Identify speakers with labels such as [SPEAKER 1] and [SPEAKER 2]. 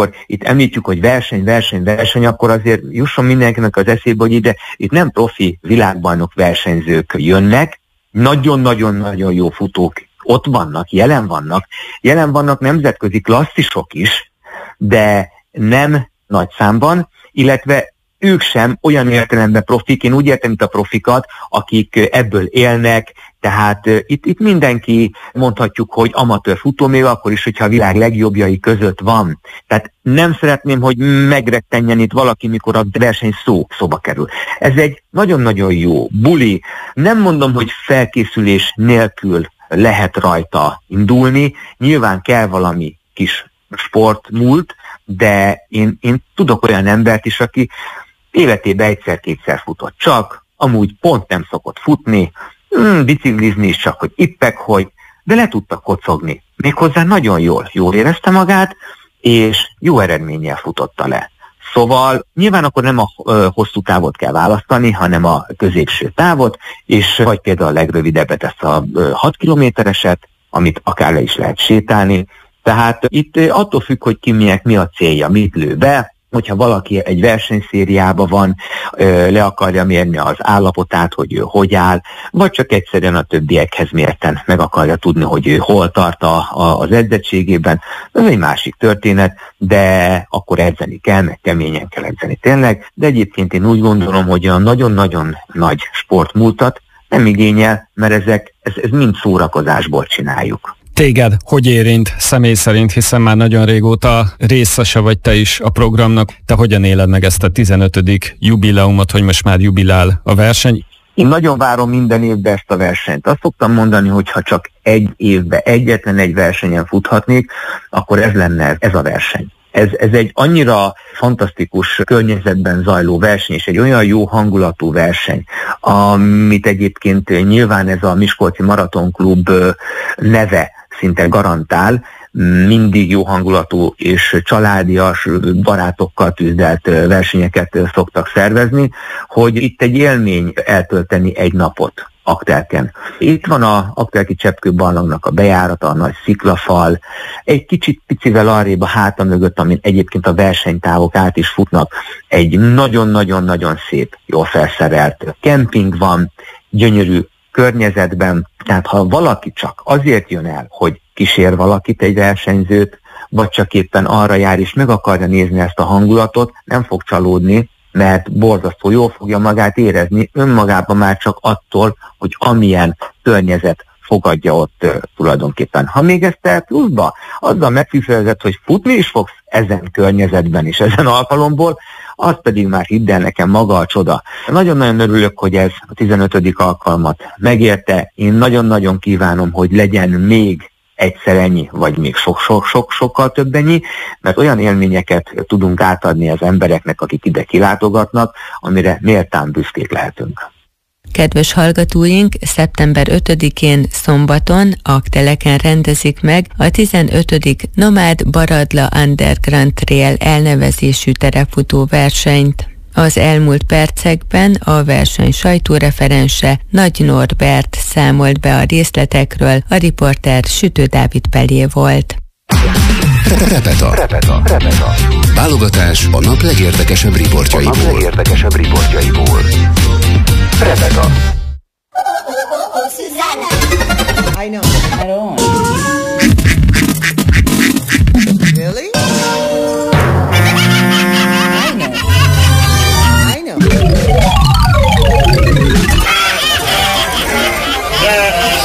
[SPEAKER 1] amikor itt említjük, hogy verseny, akkor azért jusson mindenkinek az eszébe, hogy itt nem profi világbajnok versenyzők jönnek, nagyon-nagyon-nagyon jó futók ott vannak, jelen vannak nemzetközi klasszisok is, de nem nagy számban, illetve ők sem olyan értelemben profik, én úgy értem, mint a profikat, akik ebből élnek, tehát itt mindenki, mondhatjuk, hogy amatőr futó, még akkor is, hogyha a világ legjobbjai között van. Tehát nem szeretném, hogy megrettenjen itt valaki, mikor a verseny szóba kerül. Ez egy nagyon-nagyon jó buli. Nem mondom, hogy felkészülés nélkül lehet rajta indulni, nyilván kell valami kis sportmúlt, de én tudok olyan embert is, aki életében egyszer-kétszer futott csak, amúgy pont nem szokott futni, biciklizni is csak, hogy ippek, de le tudta kocogni. Méghozzá nagyon jól érezte magát, és jó eredménnyel futotta le. Szóval nyilván akkor nem a hosszú távot kell választani, hanem a középső távot, és vagy például a legrövidebbet, ezt a 6 kilométereset, amit akár le is lehet sétálni. Tehát itt attól függ, hogy ki mi a célja, mit lő be. Hogyha valaki egy versenyszériában van, le akarja mérni az állapotát, hogy ő hogy áll, vagy csak egyszerűen a többiekhez mérten meg akarja tudni, hogy ő hol tart az edzettségében, ez egy másik történet, de akkor edzeni kell, meg keményen kell edzeni tényleg, de egyébként én úgy gondolom, hogy a nagyon-nagyon nagy sportmúltat nem igényel, mert ez mind szórakozásból csináljuk.
[SPEAKER 2] Téged hogy érint személy szerint, hiszen már nagyon régóta részese vagy te is a programnak. Te hogyan éled meg ezt a 15. jubileumot, hogy most már jubilál a verseny?
[SPEAKER 1] Én nagyon várom minden évben ezt a versenyt. Azt szoktam mondani, hogy ha csak egy évben egyetlen egy versenyen futhatnék, akkor ez lenne ez a verseny. Ez egy annyira fantasztikus környezetben zajló verseny, és egy olyan jó hangulatú verseny, amit egyébként nyilván ez a Miskolci Maratonklub neve szinte garantál, mindig jó hangulatú és családias, barátokkal tűzdelt versenyeket szoktak szervezni, hogy itt egy élmény eltölteni egy napot Aktelken. Itt van a Aktelki Cseppkő-barlangnak a bejárata, a nagy sziklafal, egy kicsit picivel arrébb a háta mögött, amin egyébként a versenytávok át is futnak, egy nagyon-nagyon-nagyon szép, jól felszerelt kemping van, gyönyörű környezetben, tehát ha valaki csak azért jön el, hogy kísér valakit, egy versenyzőt, vagy csak éppen arra jár és meg akarja nézni ezt a hangulatot, nem fog csalódni, mert borzasztó jól fogja magát érezni önmagában már csak attól, hogy amilyen környezet fogadja ott tulajdonképpen. Ha még ezt te pluszba azzal megfűszerezed, hogy futni is fogsz ezen környezetben és ezen alkalomból, az pedig már hidd el nekem maga a csoda. Nagyon-nagyon örülök, hogy ez a 15. alkalmat megérte. Én nagyon-nagyon kívánom, hogy legyen még egyszer ennyi, vagy még sokkal több ennyi, mert olyan élményeket tudunk átadni az embereknek, akik ide kilátogatnak, amire méltán büszkék lehetünk.
[SPEAKER 3] Kedves hallgatóink, szeptember 5-én szombaton Akteleken rendezik meg a 15. Nomád Baradla Underground Trail elnevezésű terepfutó versenyt. Az elmúlt percekben a verseny sajtóreferense Nagy Norbert számolt be a részletekről, a riporter Sütő Dávid Pellé volt.
[SPEAKER 4] Repeta. Válogatás a nap legérdekesebb riportjaiból. Repeta.
[SPEAKER 5] I know.